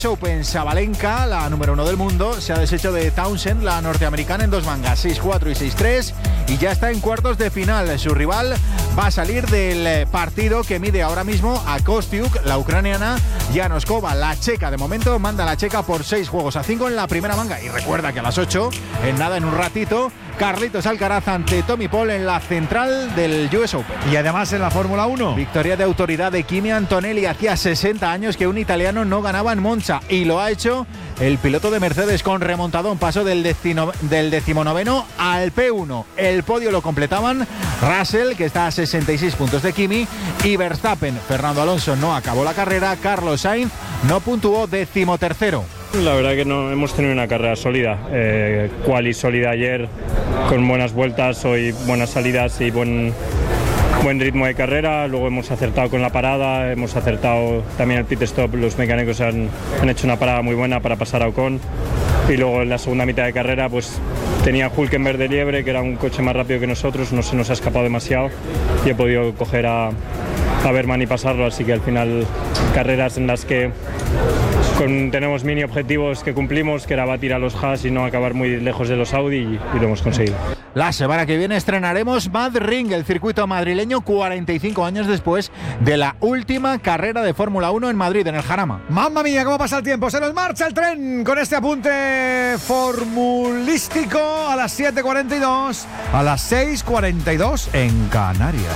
Open. Sabalenka, la número 1 del mundo, se ha deshecho de Townsend, la norteamericana, en 2 mangas, 6-4 y 6-3, y ya está en cuartos de final. Su rival va a salir del partido que mide ahora mismo a Kostyuk, la ucraniana. Janoskova, la checa, de momento manda la checa por 6-5 en la primera manga. Y recuerda que a las 8, en un ratito, Carlitos Alcaraz ante Tommy Paul en la central del US Open. Y además en la Fórmula 1. Victoria de autoridad de Kimi Antonelli. Hacía 60 años que un italiano no ganaba en Monza, y lo ha hecho el piloto de Mercedes con remontadón. Pasó del 19º al P1. El podio lo completaban Russell, que está a 66 puntos de Kimi, y Verstappen. Fernando Alonso no acabó la carrera. Carlos Sainz no puntuó, 13º. La verdad que no hemos tenido una carrera sólida, quali sólida ayer, con buenas vueltas, hoy buenas salidas y buen ritmo de carrera. Luego hemos acertado con la parada, hemos acertado también el pit stop. Los mecánicos han hecho una parada muy buena para pasar a Ocon, y luego en la segunda mitad de carrera pues tenía Hülkenberg de liebre, que era un coche más rápido que nosotros, no se nos ha escapado demasiado y he podido coger a Berman y pasarlo, así que al final carreras en las que tenemos mini objetivos que cumplimos, que era batir a los Haas y no acabar muy lejos de los Audi, y lo hemos conseguido. La semana que viene estrenaremos Madrid, el circuito madrileño, 45 años después de la última carrera de Fórmula 1 en Madrid, en el Jarama. ¡Mamma mía, cómo pasa el tiempo! Se nos marcha el tren con este apunte formulístico a las 7:42, a las 6:42 en Canarias.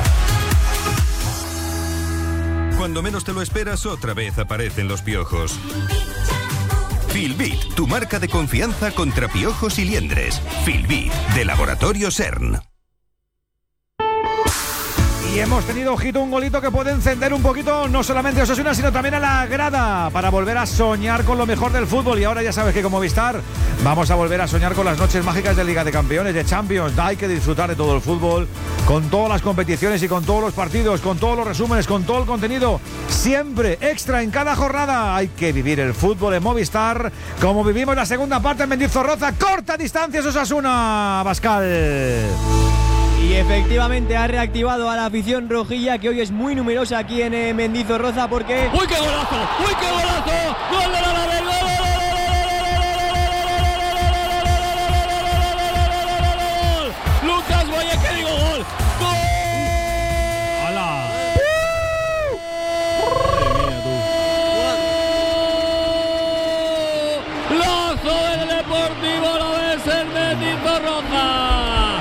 Cuando menos te lo esperas, otra vez aparecen los piojos. Filbit, tu marca de confianza contra piojos y liendres. Filbit, de Laboratorio CERN. Y hemos tenido, ojito, un golito que puede encender un poquito no solamente a Osasuna, sino también a la grada, para volver a soñar con lo mejor del fútbol. Y ahora ya sabes que como Movistar vamos a volver a soñar con las noches mágicas de Liga de Campeones, de Champions. Hay que disfrutar de todo el fútbol, con todas las competiciones y con todos los partidos, con todos los resúmenes, con todo el contenido, siempre extra en cada jornada. Hay que vivir el fútbol en Movistar, como vivimos la segunda parte en Mendizorroza. Corta distancias Osasuna, Pascal. Y efectivamente ha reactivado a la afición rojilla, que hoy es muy numerosa aquí en Mendizorroza, porque... ¡Uy, qué golazo! ¡Uy, qué golazo! ¡Gol de la Alavés! ¡Gol! ¡Lucas Boye, que digo gol! ¡Gol! ¡Hala! ¡Lazo del Deportivo Alavés en Mendizorroza!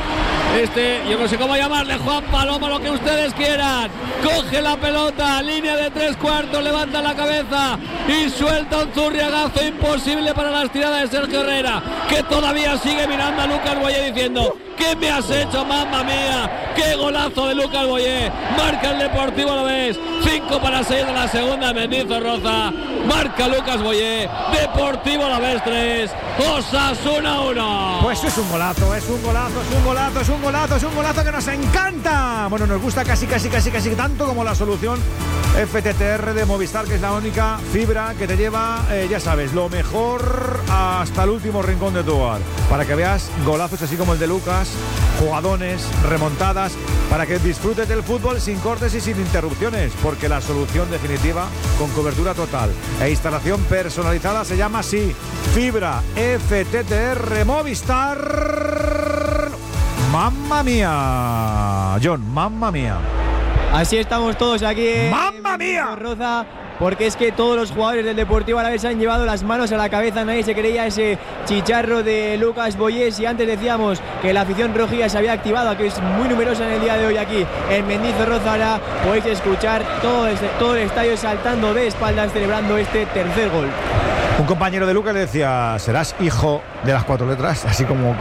Yo no sé cómo llamarle, Juan Paloma, lo que ustedes quieran. Coge la pelota, línea de 3/4, levanta la cabeza y suelta un zurriagazo imposible para la estirada de Sergio Herrera, que todavía sigue mirando a Lucas Boye diciendo: ¿qué me has hecho, mamma mía? ¡Qué golazo de Lucas Boye! Marca el Deportivo Alavés, 5-6 de la segunda en Mendizorroza. Marca Lucas Boye, Deportivo Alavés 3, Osasuna 1. Pues es un golazo, es un golazo, es un golazo, es un golazo, es un golazo que nos encanta. Bueno, nos gusta casi tanto como la solución FTTR de Movistar, que es la única fibra que te lleva, ya sabes, lo mejor hasta el último rincón de tu hogar, para que veas golazos así como el de Lucas, jugadones, remontadas, para que disfrutes del fútbol sin cortes y sin interrupciones, porque la solución definitiva, con cobertura total e instalación personalizada, se llama así: Fibra FTTR Movistar. ¡Mamma mía! John, ¡mamma mía! Así estamos todos aquí en ¡Mamma mía! Mendizorroza, porque es que todos los jugadores del Deportivo Alavés han llevado las manos a la cabeza. Nadie se creía ese chicharro de Lucas Boye. Y antes decíamos que la afición rojilla se había activado, que es muy numerosa en el día de hoy aquí en Mendizorroza. Ahora podéis escuchar todo el estadio saltando de espaldas, celebrando este tercer gol. Un compañero de Lucas le decía: serás hijo de las 4 letras, así como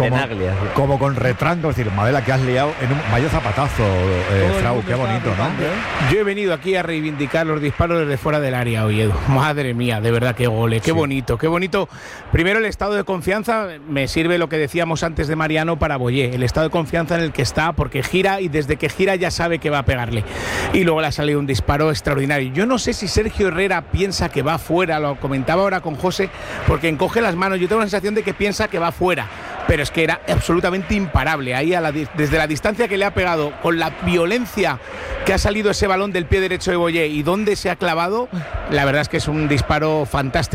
con retranco, es decir, Madela, que has liado en un mayor zapatazo, Frau, qué bonito, ¿no? Yo he venido aquí a reivindicar los disparos desde fuera del área hoy, Edu. Madre mía, de verdad, qué goles, qué bonito, qué bonito. Primero, el estado de confianza, me sirve lo que decíamos antes de Mariano para Boye, el estado de confianza en el que está, porque gira y desde que gira ya sabe que va a pegarle. Y luego le ha salido un disparo extraordinario. Yo no sé si Sergio Herrera piensa que va fuera, lo comentaba ahora con José, porque encoge las manos. Yo tengo la sensación de que piensa que va fuera, pero es que era absolutamente imparable. Ahí desde la distancia que le ha pegado, con la violencia que ha salido ese balón del pie derecho de Boye y dónde se ha clavado, la verdad es que es un disparo fantástico.